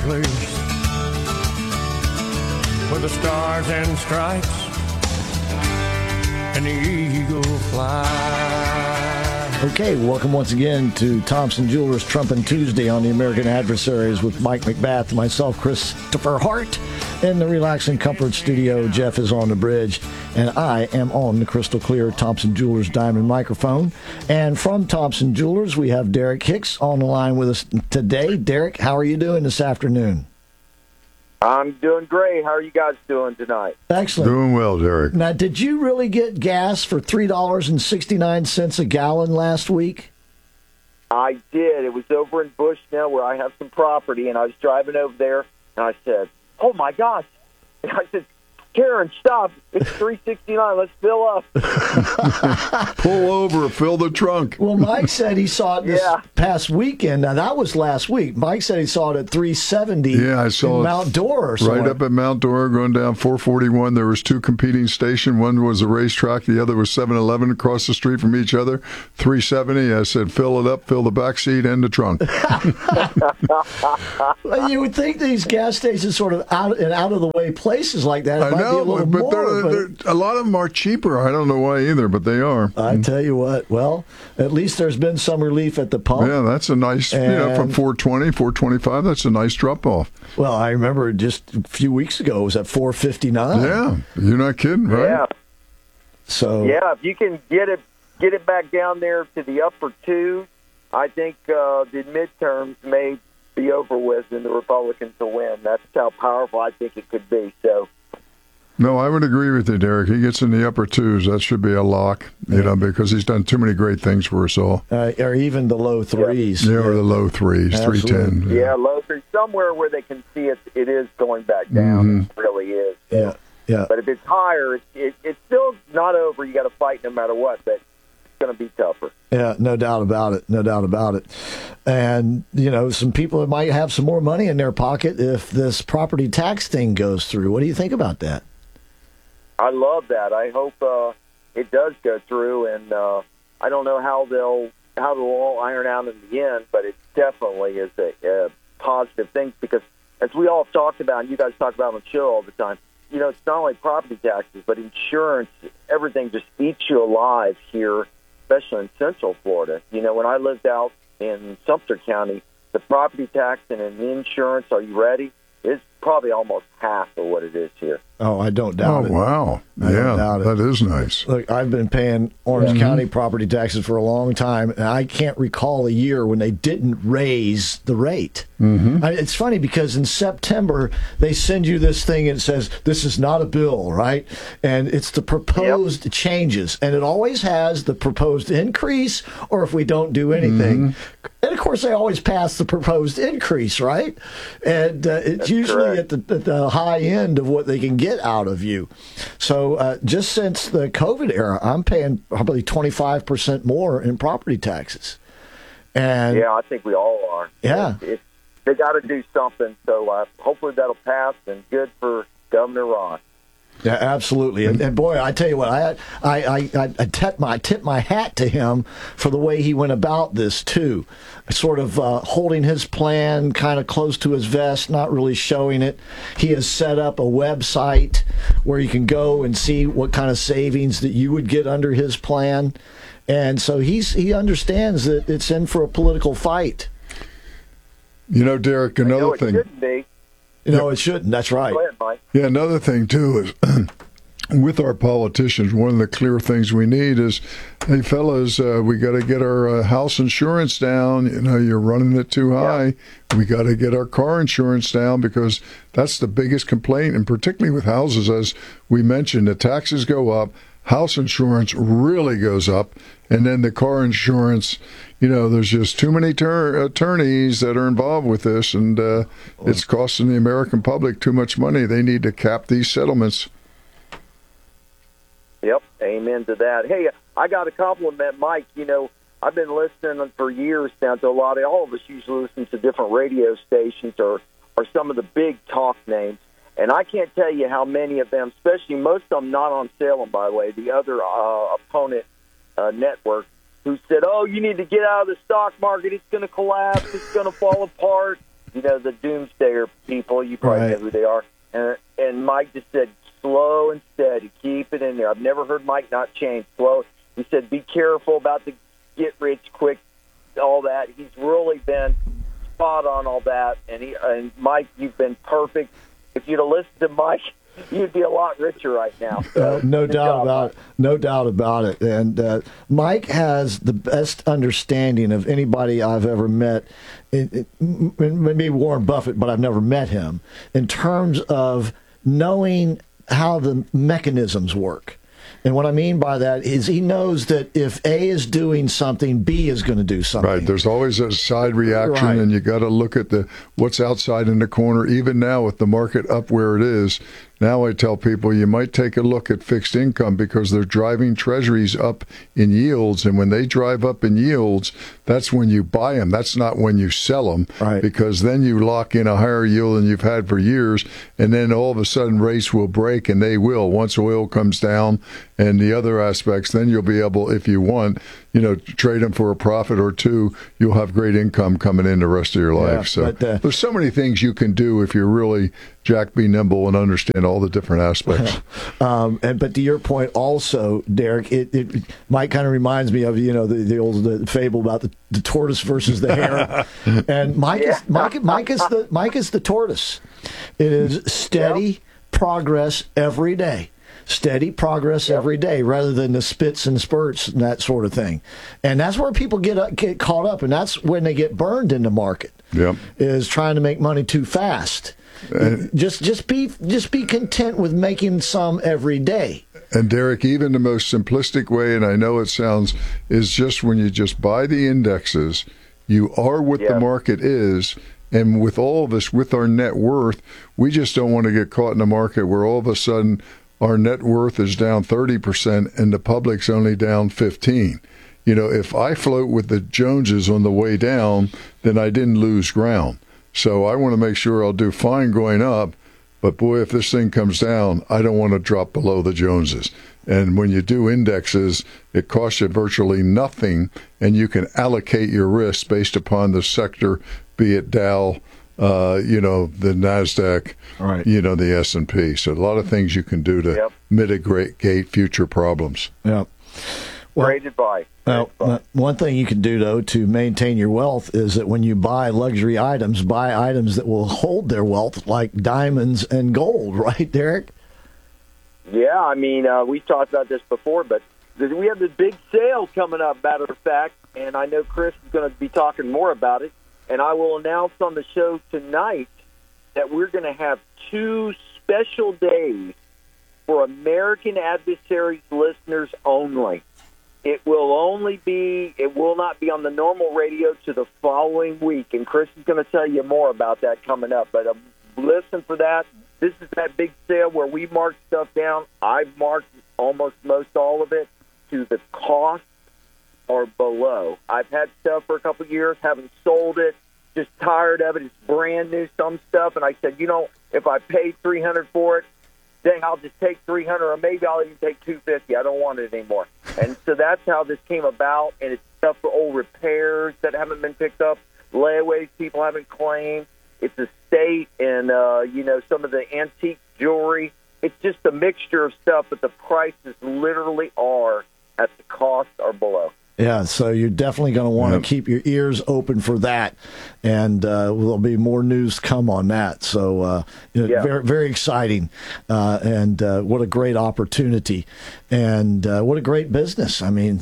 sparklers with the stars and stripes and the eagle fly. Okay, welcome once again to Thompson Jewelers Trumpin' Tuesday on the American Adversaries with Mike McBath, myself, Christopher Hart, in the Relaxing Comfort Studio. Jeff is on the bridge, and I am on the crystal clear Thompson Jewelers Diamond microphone. And from Thompson Jewelers, we have Derek Hicks on the line with us today. Derek, how are you doing this afternoon? I'm doing great. How are you guys doing tonight? Excellent. Doing well, Derek. Now, did you really get gas for $3.69 a gallon last week? I did. It was over in Bushnell where I have some property, and I was driving over there, and I said, oh, my gosh. And I said, Karen, stop. It's $3.69. Let's fill up. Pull over, fill the trunk. Well, Mike said he saw it this past weekend. Now, that was last week. Mike said he saw it at $3.70 I saw in it Mount Dora. Right up at Mount Dora, going down 441. There was two competing stations. One was a racetrack. The other was 7-Eleven across the street from each other. $3.70. I said, fill it up, fill the back seat and the trunk. Well, you would think these gas stations sort of out of the way places like that. I know, but a lot of them are cheaper. I don't know why either, but they are. I tell you what, well, at least there's been some relief at the pump. Yeah, that's a nice, from 420, 425, that's a nice drop-off. Well, I remember just a few weeks ago, it was at 459. Yeah, you're not kidding, right? Yeah. So, yeah, if you can get it back down there to the upper twos, I think the midterms may be over with and the Republicans will win. That's how powerful I think it could be. So. No, I would agree with you, Derek. He gets in the upper twos. That should be a lock, because he's done too many great things for us all. Or even the low threes. Yeah, or the low threes, Absolutely. 310. Yeah, low threes. Somewhere where they can see it is going back down. It really is. Yeah, yeah. But if it's higher, it's still not over. You got to fight no matter what, but it's going to be tougher. Yeah, no doubt about it. No doubt about it. And, some people might have some more money in their pocket if this property tax thing goes through. What do you think about that? I love that. I hope it does go through, and I don't know how they'll all iron out in the end, but it definitely is a positive thing because, as we all talked about, and you guys talk about on the show all the time, it's not only property taxes, but insurance. Everything just eats you alive here, especially in Central Florida. When I lived out in Sumter County, the property tax and the insurance, are you ready, is probably almost half of what it is here. Oh, I don't doubt it. Oh, wow. Yeah, that is nice. Look, I've been paying Orange County property taxes for a long time, and I can't recall a year when they didn't raise the rate. It's funny because in September, they send you this thing and it says, this is not a bill, right? And it's the proposed changes. And it always has the proposed increase or if we don't do anything. And, of course, they always pass the proposed increase, right? And it's usually at the high end of what they can get out of you. So just since the COVID era, I'm paying probably 25% more in property taxes. And yeah, I think we all are. Yeah. They got to do something. So hopefully that'll pass and good for Governor Ron. Yeah, absolutely. And boy, I tell you what, I tip my hat to him for the way he went about this too, sort of holding his plan kind of close to his vest, not really showing it. He has set up a website where you can go and see what kind of savings that you would get under his plan, and so he understands that it's in for a political fight. Derek, another thing. It shouldn't be. No, it shouldn't. That's right. Go ahead, Mike. Yeah, another thing, too, is with our politicians, one of the clear things we need is, hey, fellas, we got to get our house insurance down. You're running it too high. Yeah. We got to get our car insurance down because that's the biggest complaint, and particularly with houses, as we mentioned, the taxes go up, house insurance really goes up, and then the car insurance, there's just too many attorneys that are involved with this, and it's costing the American public too much money. They need to cap these settlements. Yep, amen to that. Hey, I got to compliment Mike. I've been listening for years now to all of us usually listen to different radio stations or some of the big talk names. And I can't tell you how many of them, especially most of them not on Salem, by the way, the other opponent network, who said, oh, you need to get out of the stock market. It's going to collapse. It's going to fall apart. the doomsdayer people. You probably know who they are. And Mike just said, slow and steady, keep it in there. I've never heard Mike not change. Slow. He said, be careful about the get rich quick, all that. He's really been spot on all that. And Mike, you've been perfect. If you'd have listened to Mike, you'd be a lot richer right now. So, no doubt about it. No doubt about it. And Mike has the best understanding of anybody I've ever met. Maybe Warren Buffett, but I've never met him, in terms of knowing how the mechanisms work. And what I mean by that is he knows that if A is doing something, B is going to do something. Right. There's always a side reaction, and you got to look at what's outside in the corner. Even now with the market up where it is, now I tell people you might take a look at fixed income because they're driving treasuries up in yields. And when they drive up in yields, that's when you buy them. That's not when you sell them, right? Because then you lock in a higher yield than you've had for years. And then all of a sudden rates will break, and they will. Once oil comes down and the other aspects, then you'll be able, if you want, trade them for a profit or two. You'll have great income coming in the rest of your life. So there's so many things you can do if you're really Jack be nimble and understand all the different aspects. But to your point also, Derek, it Mike kind of reminds me of the old fable about the tortoise versus the hare. And Mike is the tortoise. It is steady progress every day. Steady progress every day, rather than the spits and spurts and that sort of thing. And that's where people get caught up, and that's when they get burned in the market. Yep. Is trying to make money too fast. Just be content with making some every day. And Derek, even the most simplistic way, and I know it sounds, is just when you just buy the indexes, you are what the market is. And with all of us, with our net worth, we just don't want to get caught in a market where all of a sudden our net worth is down 30% and the public's only down 15%. If I float with the Joneses on the way down, then I didn't lose ground. So I want to make sure I'll do fine going up. But boy, if this thing comes down, I don't want to drop below the Joneses. And when you do indexes, it costs you virtually nothing, and you can allocate your risk based upon the sector, be it Dow, the NASDAQ, the S&P. So a lot of things you can do to mitigate future problems. Yeah. Well, great advice. One thing you can do, though, to maintain your wealth is that when you buy luxury items, buy items that will hold their wealth, like diamonds and gold, right, Derek? Yeah, I mean, we talked about this before, but we have this big sale coming up, matter of fact, and I know Chris is going to be talking more about it. And I will announce on the show tonight that we're going to have 2 special days for American Adversaries listeners only. It will not be on the normal radio to the following week. And Chris is going to tell you more about that coming up. But listen for that. This is that big sale where we mark stuff down. I've marked almost most all of it to the cost or below. I've had stuff for a couple of years, haven't sold it, just tired of it. It's brand new, some stuff. And I said, if I paid $300 for it, dang, I'll just take $300, or maybe I'll even take $250. I don't want it anymore. And so that's how this came about. And it's stuff for old repairs that haven't been picked up, layaways people haven't claimed. It's estate and, some of the antique jewelry. It's just a mixture of stuff, but the prices literally are at the cost or below. Yeah, so you're definitely going to want to keep your ears open for that, and there'll be more news come on that. So very, very exciting, and what a great opportunity, and what a great business. I mean,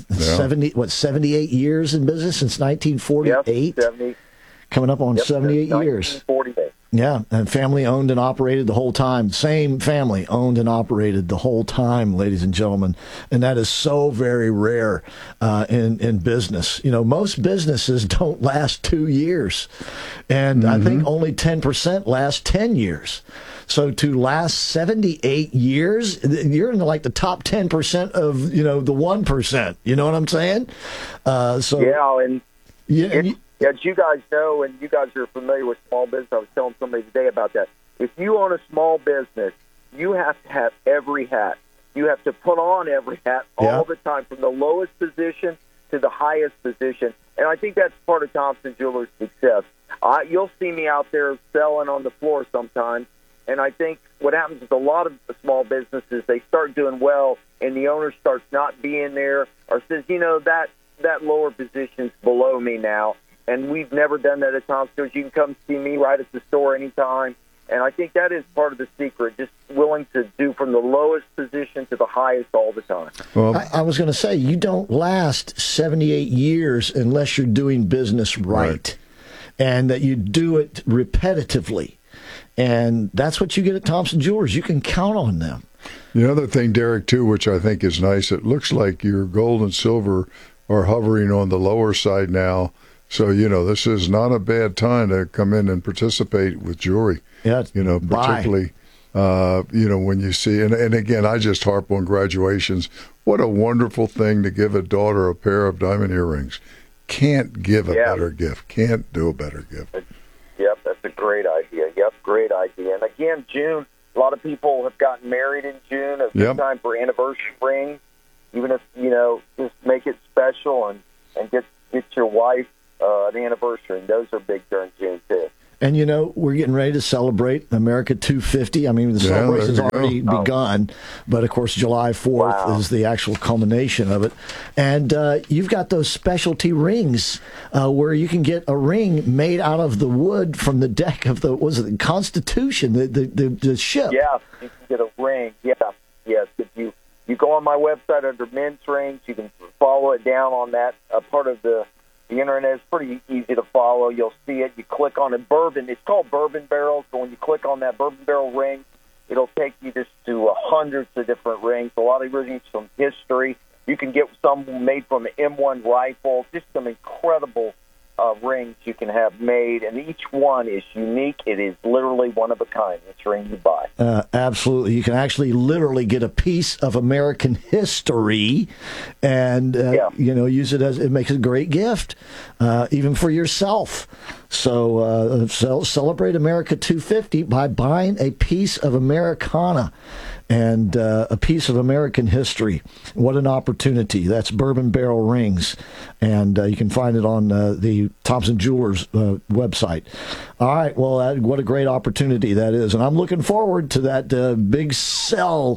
78 years in business since 1948? Yep, coming up on 78 years. 1948. Yeah, and family owned and operated the whole time. Same family owned and operated the whole time, ladies and gentlemen. And that is so very rare in business. Most businesses don't last 2 years. And I think only 10% last 10 years. So to last 78 years, you're in the top 10% of, the 1%. You know what I'm saying? As you guys know, and you guys are familiar with small business, I was telling somebody today about that. If you own a small business, you have to have every hat. You have to put on every hat all the time, from the lowest position to the highest position. And I think that's part of Thompson Jewelers' success. You'll see me out there selling on the floor sometimes. And I think what happens with a lot of the small businesses, they start doing well, and the owner starts not being there or says, that lower position's below me now. And we've never done that at Thompson Jewelers. You can come see me right at the store anytime. And I think that is part of the secret, just willing to do from the lowest position to the highest all the time. Well, I was going to say, you don't last 78 years unless you're doing business right. And that you do it repetitively. And that's what you get at Thompson Jewelers. You can count on them. The other thing, Derek, too, which I think is nice, it looks like your gold and silver are hovering on the lower side now. So, this is not a bad time to come in and participate with jewelry. Yeah, particularly, when you see, and again, I just harp on graduations. What a wonderful thing to give a daughter a pair of diamond earrings. Can't give a better gift. Can't do a better gift. Yep, that's a great idea. Yep, great idea. And again, June, a lot of people have gotten married in June. A good time for anniversary rings. Even if, just make it special and get your wife an anniversary. And those are big during June, too. And, we're getting ready to celebrate America 250. I mean, the celebration's already begun. But, of course, July 4th is the actual culmination of it. And you've got those specialty rings where you can get a ring made out of the wood from the deck of the Constitution, the ship. Yeah, you can get a ring. Yeah, yes. If you go on my website under men's rings, you can follow it down on that part of the internet. Is pretty easy to follow. You'll see it. You click on it. Bourbon. It's called Bourbon Barrels. So when you click on that Bourbon Barrel ring, it'll take you just to hundreds of different rings. A lot of rings from history. You can get some made from an M1 rifle. Just some incredible rings you can have made, and each one is unique. It is literally one of a kind, each ring you buy. Absolutely. You can actually literally get a piece of American history and, use it it makes a great gift, even for yourself. So celebrate America 250 by buying a piece of Americana and a piece of American history. What an opportunity. That's Bourbon Barrel Rings. And you can find it on the Thompson Jewelers website. All right. Well, what a great opportunity that is. And I'm looking forward to that big sale,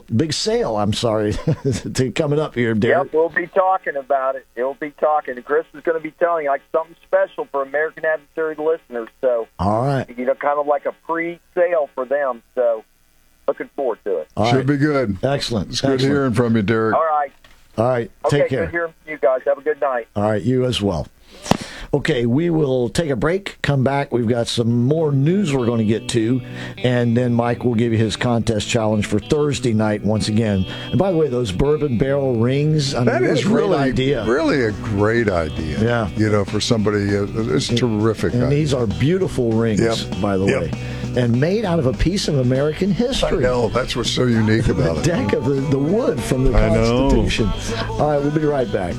to coming up here, Derek. Yep, we'll be talking about it. We'll be talking. Chris is going to be telling you something special for American Adversary listeners. So, all right. Kind of like a pre-sale for them. So, looking forward to it. Should be good. Excellent. It's good hearing from you, Derek. All right. Take care. Good hearing from you guys. Have a good night. All right, you as well. Okay, we will take a break, come back. We've got some more news we're going to get to, and then Mike will give you his contest challenge for Thursday night once again. And by the way, those Bourbon Barrel Rings, that is really idea. Really a great idea. Yeah. For somebody, it's terrific. And these are beautiful rings, by the way. And made out of a piece of American history. I know. That's what's so unique about it. The deck of the wood from the Constitution. All right, we'll be right back.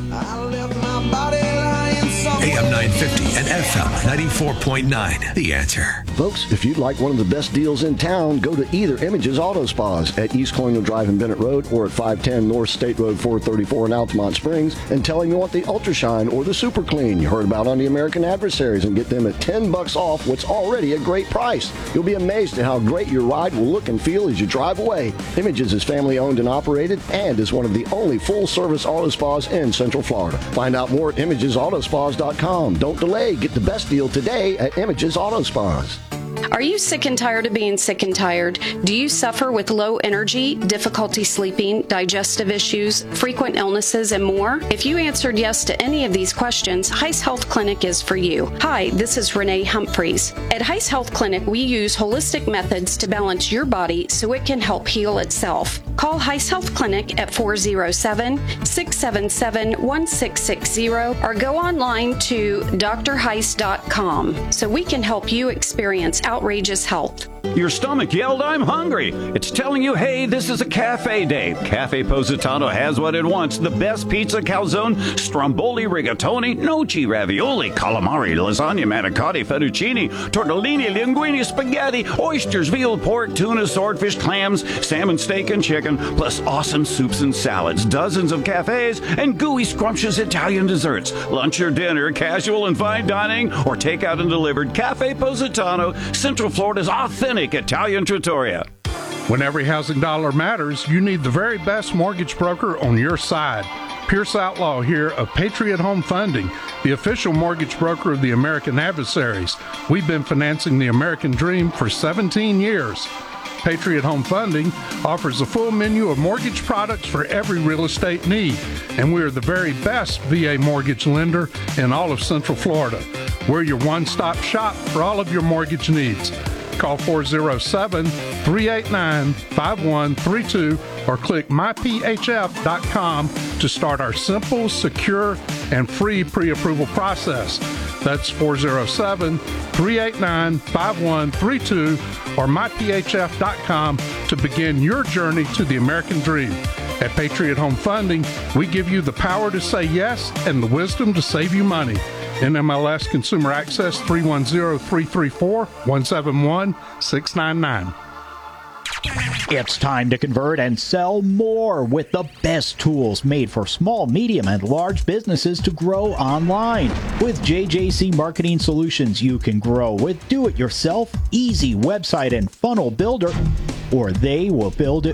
AM 950 and FM 94.9. The Answer. Folks, if you'd like one of the best deals in town, go to either Images Auto Spas at East Colonial Drive in Bennett Road or at 510 North State Road 434 in Altamont Springs and tell them you want the Ultra Shine or the Super Clean you heard about on the American Adversaries and get them at $10 off what's already a great price. You'll be amazed at how great your ride will look and feel as you drive away. Images is family owned and operated and is one of the only full-service auto spas in Central Florida. Find out more at ImagesAutospas.com. Don't delay. Get the best deal today at Images Auto Spas. Are you sick and tired of being sick and tired? Do you suffer with low energy, difficulty sleeping, digestive issues, frequent illnesses, and more? If you answered yes to any of these questions, Heiss Health Clinic is for you. Hi, this is Renee Humphreys. At Heiss Health Clinic, we use holistic methods to balance your body so it can help heal itself. Call Heiss Health Clinic at 407-677-1660 or go online to drheiss.com so we can help you experience outrageous health. Your stomach yelled, "I'm hungry." It's telling you, hey, this is a cafe day. Cafe Positano has what it wants. The best pizza, calzone, stromboli, rigatoni, gnocchi, ravioli, calamari, lasagna, manicotti, fettuccine, tortellini, linguine, spaghetti, oysters, veal, pork, tuna, swordfish, clams, salmon, steak, and chicken, plus awesome soups and salads, dozens of cafes, and gooey, scrumptious Italian desserts. Lunch or dinner, casual and fine dining, or takeout and delivered. Cafe Positano, Central Florida's authentic Italian trattoria. When every housing dollar matters, you need the very best mortgage broker on your side. Pierce Outlaw here of Patriot Home Funding, the official mortgage broker of the American Adversaries. We've been financing the American dream for 17 years. Patriot Home Funding offers a full menu of mortgage products for every real estate need, and we are the very best VA mortgage lender in all of Central Florida. We're your one-stop shop for all of your mortgage needs. Call 407-389-5132 or click myphf.com to start our simple, secure, and free pre-approval process. That's 407-389-5132 or myphf.com to begin your journey to the American dream. At Patriot Home Funding, we give you the power to say yes and the wisdom to save you money. NMLS Consumer Access 310-334-171-699. It's time to convert and sell more with the best tools made for small, medium, and large businesses to grow online. With JJC Marketing Solutions, you can grow with do-it-yourself, easy website and funnel builder, or they will build it